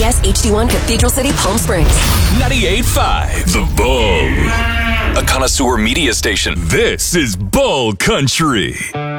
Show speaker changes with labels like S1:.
S1: KBS HD1 Cathedral City, Palm Springs.
S2: 98.5 The Bull. A connoisseur media station. This is Bull Country.